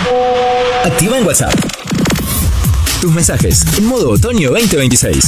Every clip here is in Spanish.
Activa en WhatsApp tus mensajes en modo otoño 2026.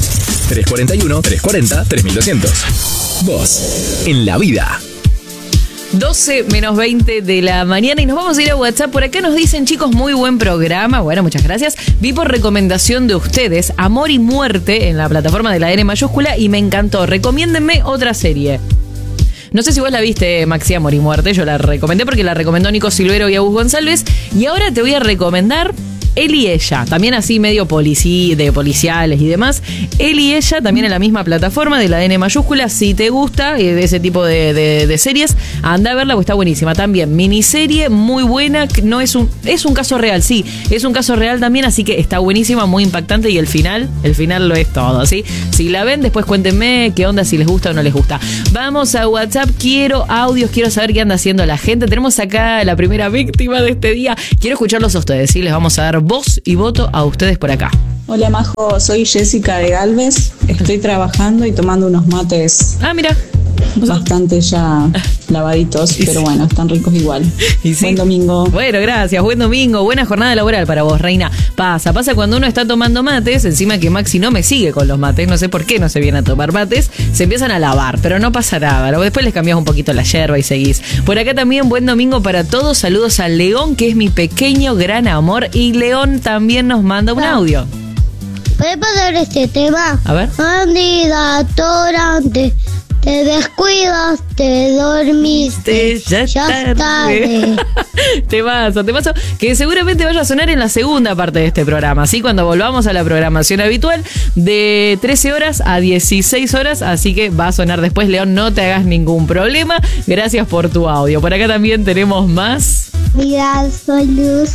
341-340-3200. Vos, en la vida. 12 menos 20 de la mañana y nos vamos a ir a WhatsApp. Por acá nos dicen, chicos, muy buen programa. Bueno, muchas gracias. Vi por recomendación de ustedes Amor y Muerte en la plataforma de la N mayúscula y me encantó. Recomiéndenme otra serie. No sé si vos la viste, Maxi, Amor y Muerte. Yo la recomendé porque la recomendó Nico Silvero y Agus González. Y ahora te voy a recomendar Él y Ella, también así medio de policiales y demás. Él y Ella, también en la misma plataforma de la N mayúscula. Si te gusta de ese tipo de series, anda a verla porque está buenísima. También miniserie muy buena, no es un caso real, sí, es un caso real también, así que está buenísima, muy impactante y el final lo es todo, ¿sí? Si la ven, después cuéntenme qué onda, si les gusta o no les gusta. Vamos a WhatsApp, quiero audios, quiero saber qué anda haciendo la gente. Tenemos acá la primera víctima de este día. Quiero escucharlos a ustedes, ¿sí? Les vamos a dar voz y voto a ustedes por acá. Hola Majo, soy Jessica de Galvez. Estoy trabajando y tomando unos mates. Ah, mira. Bastante ya lavaditos, pero bueno, están ricos igual. Y sí. Buen domingo. Bueno, gracias, buen domingo, buena jornada laboral para vos, reina. Pasa cuando uno está tomando mates, encima que Maxi no me sigue con los mates, no sé por qué no se viene a tomar mates, se empiezan a lavar, pero no pasa nada. Después les cambiás un poquito la yerba y seguís. Por acá también, buen domingo para todos. Saludos a León, que es mi pequeño gran amor, y León también nos manda un audio. ¿Puedes pasar este tema? A ver. Bandida atorante, te descuidas, te dormiste, ya tarde. Temazo, que seguramente vaya a sonar en la segunda parte de este programa, ¿sí? Cuando volvamos a la programación habitual de 13 horas a 16 horas, así que va a sonar después, León, no te hagas ningún problema. Gracias por tu audio. Por acá también tenemos más. Mira, soy Luz.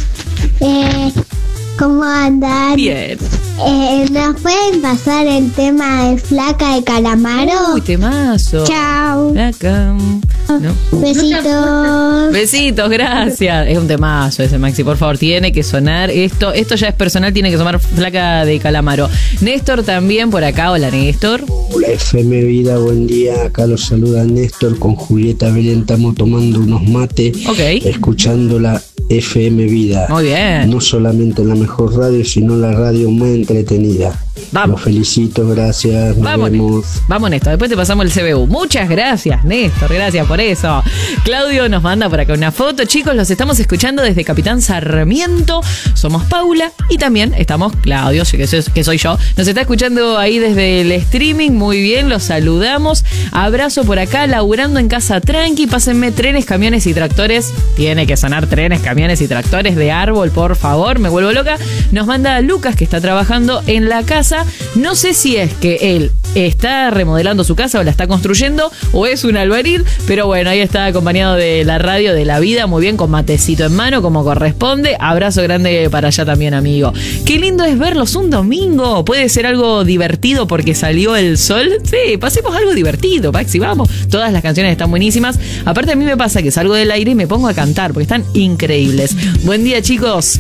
¿Cómo andan? Bien. ¿Nos pueden pasar el tema de Flaca de Calamaro? Uy, temazo. Chao. Flaca. No. Besitos. Besitos, gracias. Es un temazo ese, Maxi, por favor, tiene que sonar. Esto ya es personal, tiene que sonar Flaca de Calamaro. Néstor también por acá. Hola, Néstor. Hola, FM Vida, buen día. Acá los saluda Néstor con Julieta Belén. Estamos tomando unos mates, escuchando la FM Vida. Muy bien. No solamente la mejor radio, sino la radio más entretenida. Vamos. Los felicito, gracias. Nos vemos. Vamos, Néstor. Después te pasamos el CBU. Muchas gracias, Néstor. Gracias por eso. Claudio nos manda por acá una foto. Chicos, los estamos escuchando desde Capitán Sarmiento. Somos Paula y también estamos Claudio, que soy yo. Nos está escuchando ahí desde el streaming. Muy bien, los saludamos. Abrazo por acá, laburando en casa tranqui. Pásenme trenes, camiones y tractores. Tiene que sonar trenes, camiones y tractores de árbol, por favor. Me vuelvo loca. Nos manda Lucas, que está trabajando en la casa. No sé si es que él está remodelando su casa o la está construyendo o es un albañil, pero bueno, ahí está acompañado de la radio de la vida, muy bien, con matecito en mano como corresponde. Abrazo grande para allá también, amigo. Qué lindo es verlos un domingo. Puede ser algo divertido porque salió el sol. Sí, pasemos algo divertido, Maxi, vamos. Todas las canciones están buenísimas. Aparte, a mí me pasa que salgo del aire y me pongo a cantar porque están increíbles. Buen día, chicos.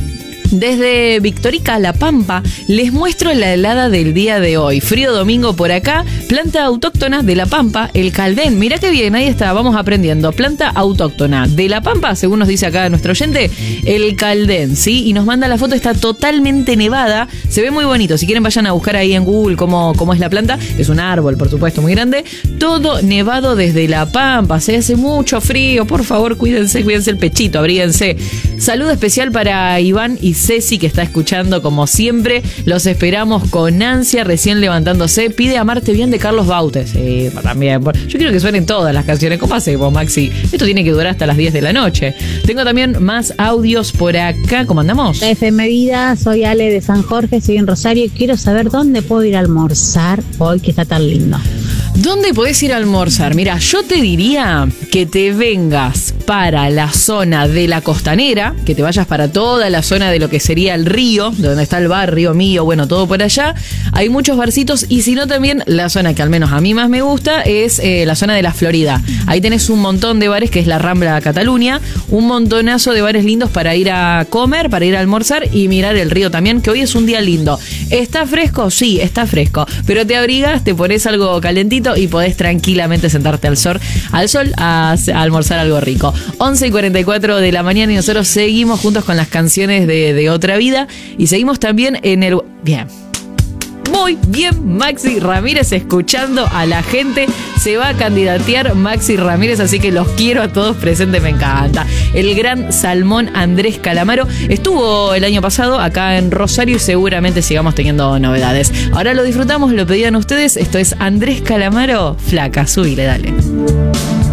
Desde Victorica, La Pampa, les muestro la helada del día de hoy. Frío domingo por acá, planta autóctona de La Pampa, el caldén. Mirá qué bien, ahí está, vamos aprendiendo. Planta autóctona de La Pampa, según nos dice acá nuestro oyente, el caldén, ¿sí? Y nos manda la foto, está totalmente nevada, se ve muy bonito. Si quieren vayan a buscar ahí en Google cómo es la planta. Es un árbol, por supuesto, muy grande. Todo nevado desde La Pampa, se hace mucho frío, por favor, cuídense el pechito, abríguense. Saludo especial para Iván y Ceci, que está escuchando como siempre. Los esperamos con ansia, recién levantándose. Pide Amarte Bien de Carlos Bautes. También. Yo quiero que suenen todas las canciones. ¿Cómo hacemos, Maxi? Esto tiene que durar hasta las 10 de la noche. Tengo también más audios por acá. ¿Cómo andamos? FM Vida, soy Ale de San Jorge, estoy en Rosario y quiero saber dónde puedo ir a almorzar hoy, que está tan lindo. ¿Dónde podés ir a almorzar? Mira, yo te diría que te vengas para la zona de la Costanera, que te vayas para toda la zona de lo que sería el río, de donde está el barrio mío, bueno, todo por allá. Hay muchos barcitos y si no también la zona que al menos a mí más me gusta es la zona de la Florida. Ahí tenés un montón de bares, que es la Rambla Cataluña, un montonazo de bares lindos para ir a comer, para ir a almorzar y mirar el río también, que hoy es un día lindo. ¿Está fresco? Sí, está fresco, pero te abrigas, te pones algo calentito solcito y podés tranquilamente sentarte al sol a almorzar algo rico. 11:44 de la mañana y nosotros seguimos juntos con las canciones de Otra Vida y seguimos también en el... Bien. Muy bien, Maxi Ramírez, escuchando a la gente. Se va a candidatear Maxi Ramírez, así que los quiero a todos presentes, me encanta. El gran salmón Andrés Calamaro estuvo el año pasado acá en Rosario y seguramente sigamos teniendo novedades. Ahora lo disfrutamos, lo pedían ustedes. Esto es Andrés Calamaro, Flaca, subile, dale.